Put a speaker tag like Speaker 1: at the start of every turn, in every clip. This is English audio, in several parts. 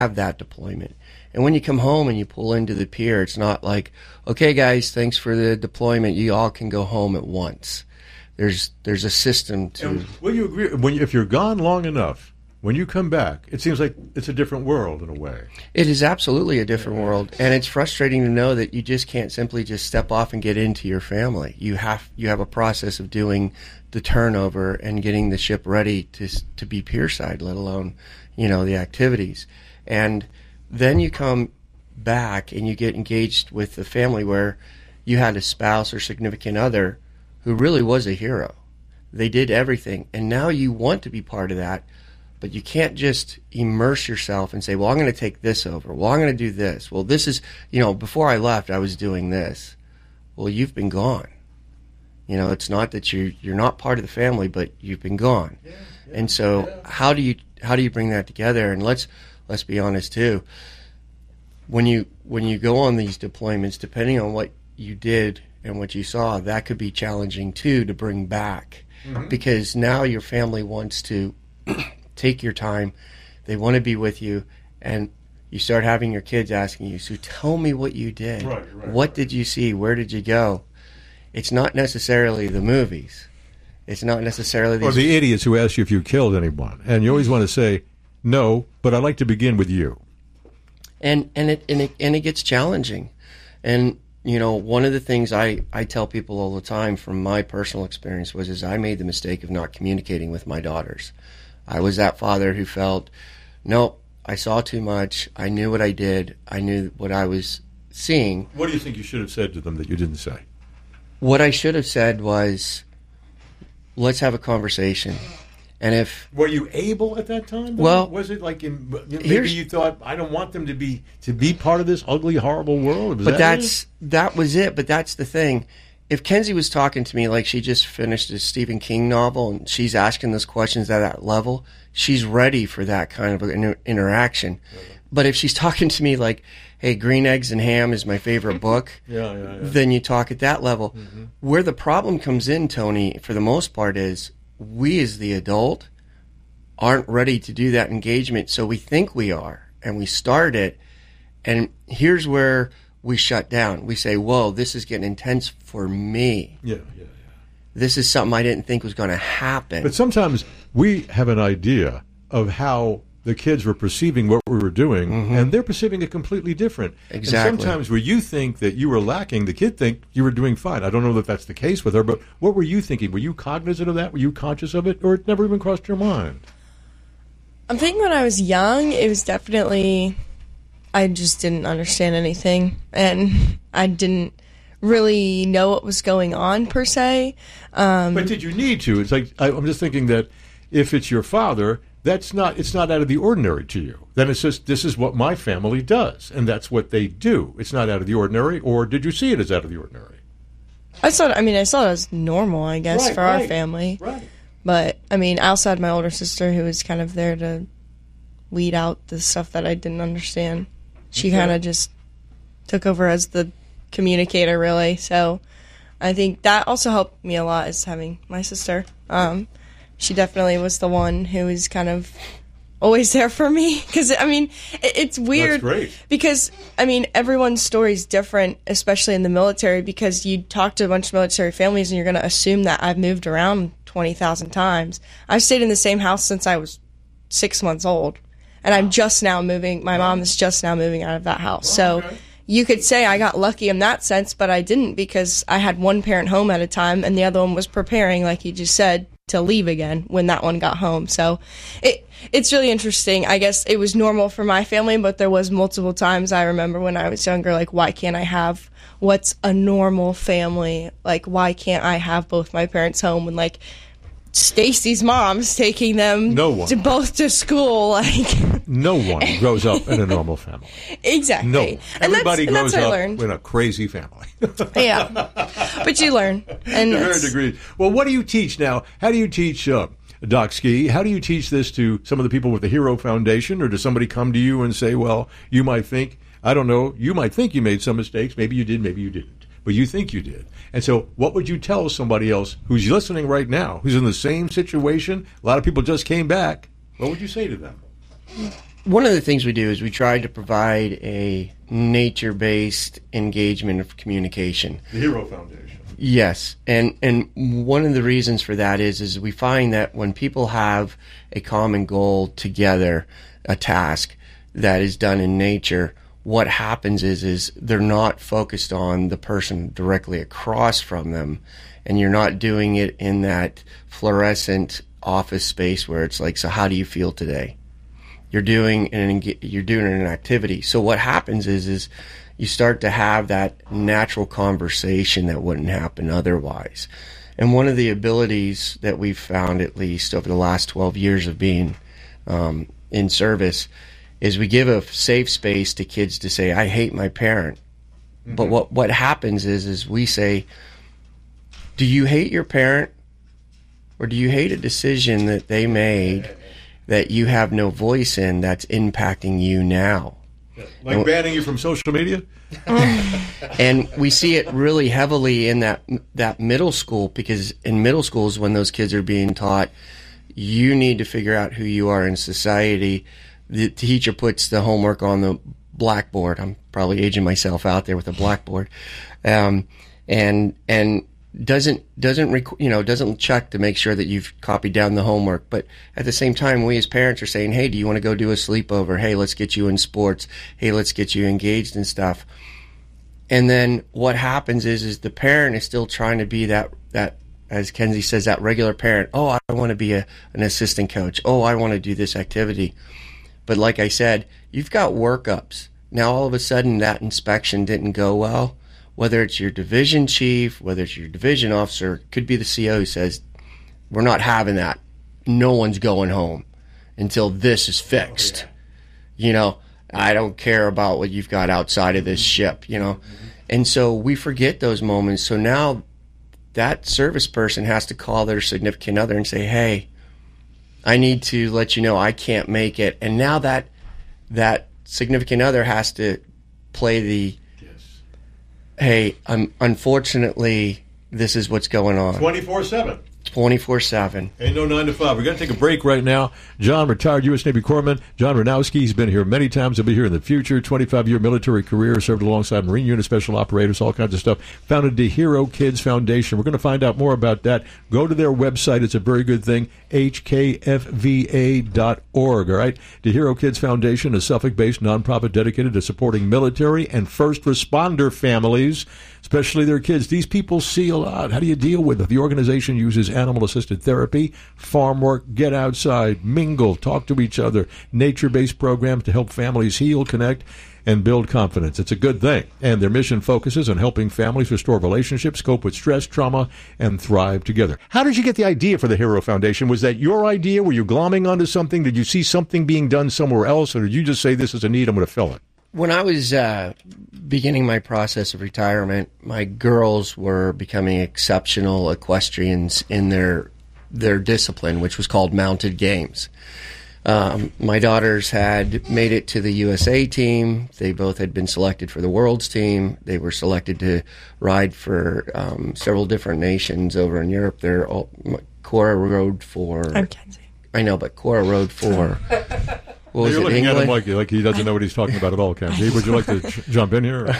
Speaker 1: have that deployment. And when you come home and you pull into the pier, it's not like, okay, guys, thanks for the deployment. You all can go home at once. There's a system to.
Speaker 2: And will you agree? If you're gone long enough, when you come back, it seems like it's a different world in a way.
Speaker 1: It is absolutely a different world, and it's frustrating to know that you just can't simply just step off and get into your family. You have a process of doing the turnover and getting the ship ready to be pierside, let alone, the activities. And then you come back and you get engaged with the family where you had a spouse or significant other who really was a hero. They did everything, and now you want to be part of that, but you can't just immerse yourself and say, well, I'm going to take this over. Well, I'm going to do this. Well, this is, before I left, I was doing this. Well, you've been gone. It's not that you're not part of the family, but you've been gone. Yeah, and so how do you bring that together? And let's be honest too. When you go on these deployments, depending on what you did and what you saw, that could be challenging too to bring back, because now your family wants to take your time. They want to be with you, and you start having your kids asking you, so tell me what you did. What did you see? Where did you go? It's not necessarily the movies. It's not necessarily these...
Speaker 2: Or the idiots who ask you if you killed anyone. And you always want to say, no, but I'd like to begin with you.
Speaker 1: And it gets challenging. And, one of the things I tell people all the time from my personal experience is I made the mistake of not communicating with my daughters. I was that father who felt, no, I saw too much. I knew what I did. I knew what I was seeing.
Speaker 2: What do you think you should have said to them that you didn't say?
Speaker 1: What I should have said was, let's have a conversation. And if
Speaker 2: were you able at that time? Though?
Speaker 1: Well,
Speaker 2: was it like maybe you thought, I don't want them to be part of this ugly, horrible world?
Speaker 1: That was it. But that's the thing. If Kenzie was talking to me like she just finished a Stephen King novel and she's asking those questions at that level, she's ready for that kind of an interaction. But if she's talking to me like, hey, Green Eggs and Ham is my favorite book, then you talk at that level. Where the problem comes in, Tony, for the most part, is we as the adult aren't ready to do that engagement, so we think we are, and we start it, and here's where we shut down. We say, whoa, this is getting intense for me. This is something I didn't think was going to happen.
Speaker 2: But sometimes we have an idea of how the kids were perceiving what we were doing, and they're perceiving it completely different.
Speaker 1: Exactly.
Speaker 2: And sometimes where you think that you were lacking, the kid think you were doing fine. I don't know if that's the case with her, but what were you thinking? Were you cognizant of that? Were you conscious of it? Or it never even crossed your mind?
Speaker 3: I'm thinking when I was young, it was definitely, I just didn't understand anything, and I didn't really know what was going on, per se.
Speaker 2: But did you need to? It's like, I'm just thinking that if it's your father, it's not out of the ordinary to you. Then it's just, this is what my family does, and that's what they do. It's not out of the ordinary, or did you see it as out of the ordinary?
Speaker 3: I saw it as normal, I guess, for our family.
Speaker 2: Right.
Speaker 3: But, I also had my older sister who was kind of there to weed out the stuff that I didn't understand. She kind of just took over as the communicator, really. So I think that also helped me a lot, is having my sister. She definitely was the one who was kind of always there for me. Because, it's weird.
Speaker 2: That's great.
Speaker 3: Because, everyone's story is different, especially in the military, because you talk to a bunch of military families and you're going to assume that I've moved around 20,000 times. I've stayed in the same house since I was 6 months old. And I'm just now moving. My mom is just now moving out of that house. So you could say I got lucky in that sense, but I didn't, because I had one parent home at a time and the other one was preparing, like you just said, to leave again when that one got home. So it's really interesting. I guess it was normal for my family, but there was multiple times I remember when I was younger, like, why can't I have what's a normal family? Like, why can't I have both my parents home when, like, Stacy's mom's taking them both to school? Like,
Speaker 2: no one grows up in a normal family.
Speaker 3: Exactly.
Speaker 2: No. Everybody grows up in a crazy family.
Speaker 3: Yeah. But you learn. And
Speaker 2: to varying degrees. Well, what do you teach now? How do you teach, Doc Ski, how do you teach this to some of the people with the Hero Foundation? Or does somebody come to you and say, well, you might think, I don't know, you might think you made some mistakes. Maybe you did, maybe you didn't. But you think you did. And so what would you tell somebody else who's listening right now, who's in the same situation? A lot of people just came back. What would you say to them?
Speaker 1: one of the things we do is we try to provide a nature-based engagement of communication.
Speaker 2: The Hero Foundation.
Speaker 1: Yes, and one of the reasons for that is we find that when people have a common goal together, a task that is done in nature, what happens is they're not focused on the person directly across from them, and you're not doing it in that fluorescent office space where it's like, so how do you feel today? You're doing an activity. So what happens is you start to have that natural conversation that wouldn't happen otherwise. And one of the abilities that we've found, at least over the last 12 years of being in service, is we give a safe space to kids to say, I hate my parent. Mm-hmm. But what happens is we say, do you hate your parent, or do you hate a decision that they made that you have no voice in that's impacting you now?
Speaker 2: Like banning you from social media?
Speaker 1: And we see it really heavily in that middle school, because in middle school is when those kids are being taught, you need to figure out who you are in society. The teacher puts the homework on the blackboard. I'm probably aging myself out there with a blackboard. And doesn't check to make sure that you've copied down the homework. But at the same time, we as parents are saying, hey, do you want to go do a sleepover? Hey, let's get you in sports. Hey, let's get you engaged in stuff. And then what happens is the parent is still trying to be that, as Kenzie says, that regular parent. Oh, I want to be an assistant coach. Oh, I want to do this activity. But like I said, you've got workups. Now all of a sudden that inspection didn't go well. Whether it's your division chief, whether it's your division officer, could be the CO who says, we're not having that. No one's going home until this is fixed. Oh, yeah. You know, I don't care about what you've got outside of this ship, you know. Mm-hmm. And so we forget those moments. So now that service person has to call their significant other and say, hey, I need to let you know I can't make it. And now that significant other has to play the, hey, unfortunately, this is what's going on.
Speaker 2: 24/7.
Speaker 1: 24/7.
Speaker 2: Ain't no 9 to 5. We're going to take a break right now. John, retired U.S. Navy corpsman. John Ranowski, he's been here many times. He'll be here in the future. 25-year military career, served alongside Marine unit special operators, all kinds of stuff. Founded the Hero Kids Foundation. We're going to find out more about that. Go to their website. It's a very good thing, hkfva.org, all right? The Hero Kids Foundation, a Suffolk-based nonprofit dedicated to supporting military and first responder families, especially their kids. These people see a lot. How do you deal with it? The organization uses animal-assisted therapy, farm work, get outside, mingle, talk to each other, nature-based programs to help families heal, connect, and build confidence. It's a good thing. And their mission focuses on helping families restore relationships, cope with stress, trauma, and thrive together. How did you get the idea for the Hero Foundation? Was that your idea? Were you glomming onto something? Did you see something being done somewhere else? Or did you just say, this is a need, I'm going to fill it?
Speaker 1: When I was beginning my process of retirement, my girls were becoming exceptional equestrians in their discipline, which was called mounted games. My daughters had made it to the USA team. They both had been selected for the World's team. They were selected to ride for several different nations over in Europe. Cora rode for...
Speaker 3: I'm Kenzie.
Speaker 1: I know, but Cora rode for...
Speaker 2: What was You're looking England? At him like he doesn't know what he's talking about at all, Kenzie. Would you like to jump in here?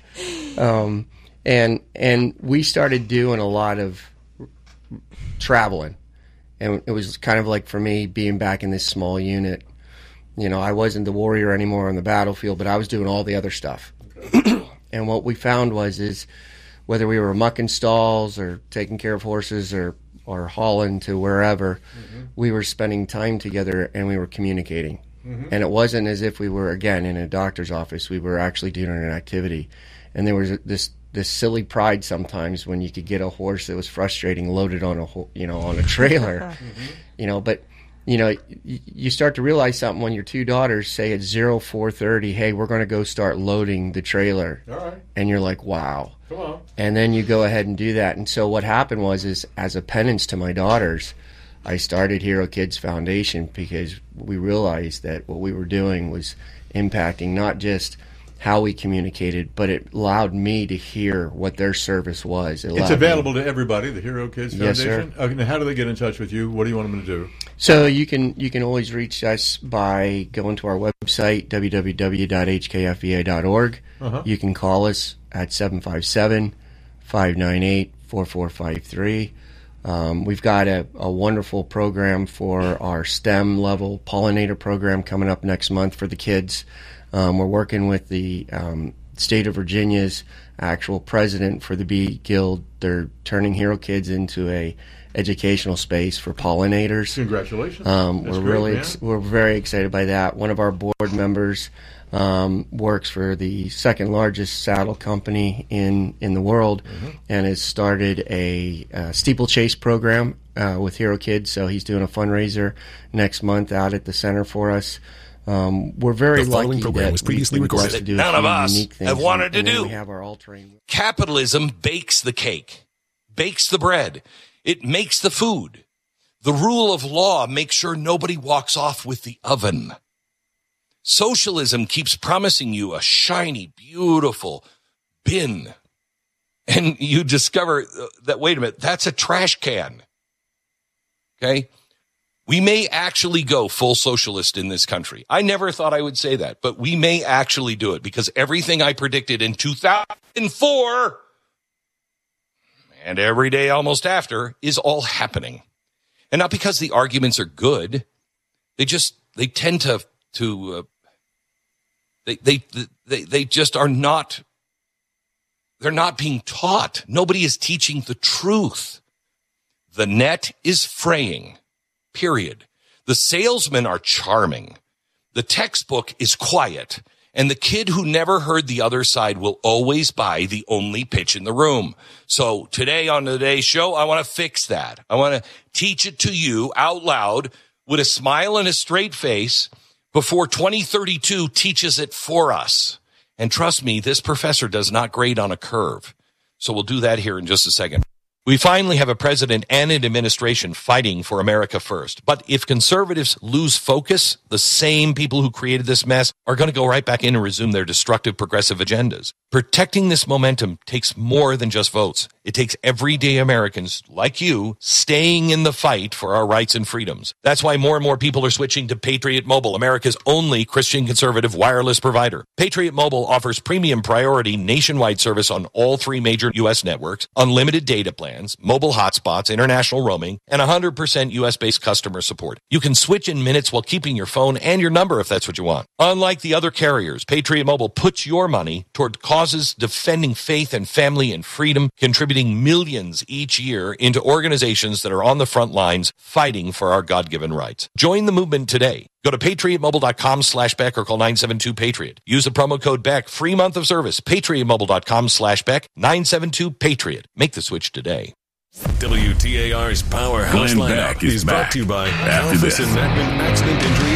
Speaker 1: And we started doing a lot of traveling. And it was kind of like, for me, being back in this small unit. You know, I wasn't the warrior anymore on the battlefield, but I was doing all the other stuff. Okay. And what we found is whether we were mucking stalls or taking care of horses or hauling to wherever, we were spending time together and we were communicating. And it wasn't as if we were, again, in a doctor's office. We were actually doing an activity. And there was this silly pride sometimes when you could get a horse that was frustrating loaded on on a trailer. But you start to realize something when your two daughters say at 04:30, hey, we're going to go start loading the trailer.
Speaker 2: All right.
Speaker 1: And you're like, wow.
Speaker 2: Come on.
Speaker 1: And then you go ahead and do that. And so what happened was as a penance to my daughters, I started Hero Kids Foundation because we realized that what we were doing was impacting not just how we communicated, but it allowed me to hear what their service was.
Speaker 2: It's available to everybody, the Hero Kids Foundation?
Speaker 1: Yes, sir.
Speaker 2: Okay, how do they get in touch with you? What do you want them to do?
Speaker 1: So you can always reach us by going to our website, www.hkfva.org. You can call us at 757-598-4453. We've got a wonderful program for our STEM level pollinator program coming up next month for the kids. We're working with the state of Virginia's actual president for the Bee Guild. They're turning Hero Kids into a educational space for pollinators.
Speaker 2: Congratulations!
Speaker 1: We're very excited by that. One of our board members works for the second largest saddle company in the world, and has started a steeplechase program with Hero Kids. So he's doing a fundraiser next month out at the center for us. We're very lucky
Speaker 4: program was previously recorded.
Speaker 1: to do
Speaker 5: None of us have wanted to
Speaker 1: and then
Speaker 5: do.
Speaker 1: We have our all-terrain.
Speaker 5: Capitalism bakes the cake, bakes the bread. It makes the food. The rule of law makes sure nobody walks off with the oven. Socialism keeps promising you a shiny, beautiful bin. And you discover that, wait a minute, that's a trash can. Okay? We may actually go full socialist in this country. I never thought I would say that, but we may actually do it because everything I predicted in 2004 and every day almost after is all happening. And not because the arguments are good. They tend to they just are not, they're not being taught. Nobody is teaching the truth. The net is fraying, period. The salesmen are charming. The textbook is quiet. And the kid who never heard the other side will always buy the only pitch in the room. So today on today's show, I want to fix that. I want to teach it to you out loud with a smile and a straight face before 2032 teaches it for us. And trust me, this professor does not grade on a curve. So we'll do that here in just a second. We finally have a president and an administration fighting for America first. But if conservatives lose focus, the same people who created this mess are going to go right back in and resume their destructive progressive agendas. Protecting this momentum takes more than just votes. It takes everyday Americans like you staying in the fight for our rights and freedoms. That's why more and more people are switching to Patriot Mobile, America's only Christian conservative wireless provider. Patriot Mobile offers premium priority nationwide service on all three major U.S. networks, unlimited data plans, mobile hotspots, international roaming, and 100% U.S.-based customer support. You can switch in minutes while keeping your phone and your number if that's what you want. Unlike the other carriers, Patriot Mobile puts your money toward causes defending faith and family and freedom, contributing millions each year into organizations that are on the front lines fighting for our God-given rights. Join the movement today. Go to patriotmobile.com/Beck or call 972-PATRIOT. Use the promo code Beck. Free month of service. patriotmobile.com/Beck. 972-PATRIOT. Make the switch today.
Speaker 4: WTAR's Powerhouse
Speaker 6: Glenn
Speaker 4: lineup
Speaker 6: Beck is
Speaker 4: brought
Speaker 6: back
Speaker 4: to you by
Speaker 6: after
Speaker 4: Alphys
Speaker 6: this.
Speaker 4: and Macman Accident Injury